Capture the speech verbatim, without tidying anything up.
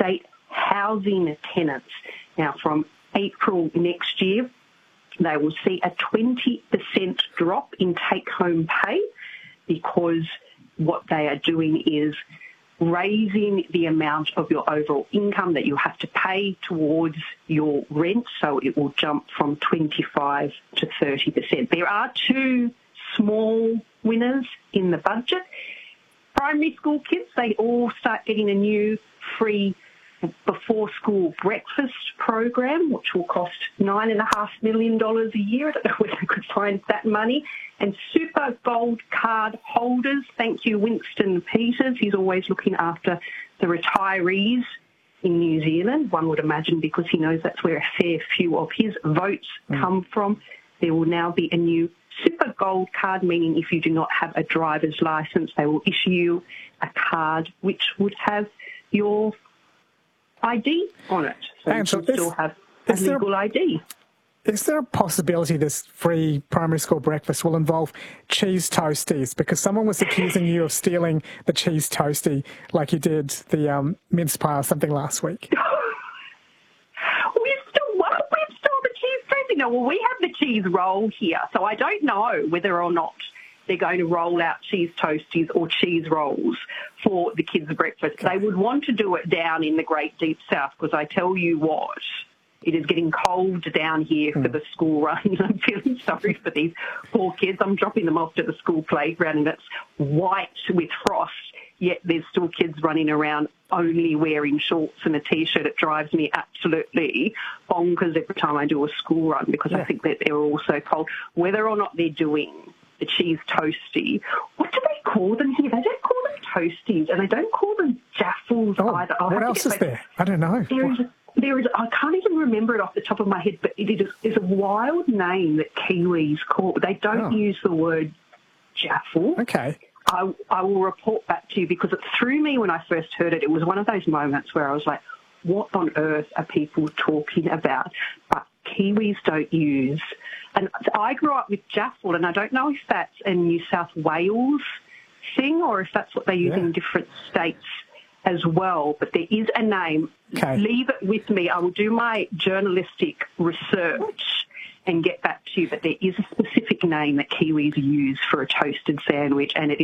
state housing tenants. Now, from April next year, they will see a twenty percent drop in take-home pay because what they are doing is raising the amount of your overall income that you have to pay towards your rent, so it will jump from twenty-five to thirty percent. There are two small winners in the budget. Primary school kids, they all start getting a new free before-school breakfast program, which will cost nine point five million dollars a year. I don't know where they could find that money. And Super Gold Card holders, thank you, Winston Peters. He's always looking after the retirees in New Zealand, one would imagine, because he knows that's where a fair few of his votes mm. come from. There will now be a new Super Gold Card, meaning if you do not have a driver's licence, they will issue you a card which would have your I D on it. So Angela, you can still have a legal there, I D. Is there a possibility this free primary school breakfast will involve cheese toasties? Because someone was accusing you of stealing the cheese toastie like you did the um, mince pie or something last week. We've still, what? We've still the cheese toastie. No, well, we have the cheese roll here, so I don't know whether or not they're going to roll out cheese toasties or cheese rolls for the kids' breakfast. Okay. They would want to do it down in the Great Deep South, because I tell you what, it is getting cold down here mm. for the school run. I'm feeling sorry for these poor kids. I'm dropping them off to the school playground and it's white with frost, yet there's still kids running around only wearing shorts and a T-shirt. It drives me absolutely bonkers every time I do a school run, because yeah. I think that they're all so cold. Whether or not they're doing the cheese toastie, what do they call them here? They don't call them toasties, and they don't call them jaffles oh, either. What else is like, there? I don't know. There is, there is, I can't even remember it off the top of my head, but it is, is a wild name that Kiwis call. They don't oh. use the word jaffle. Okay. I, I will report back to you, because it threw me when I first heard it. It was one of those moments where I was like, what on earth are people talking about? But Kiwis don't use. And I grew up with jaffle, and I don't know if that's a New South Wales thing or if that's what they use yeah. in different states as well. But there is a name. Okay. Leave it with me. I will do my journalistic research and get back to you. But there is a specific name that Kiwis use for a toasted sandwich, and it is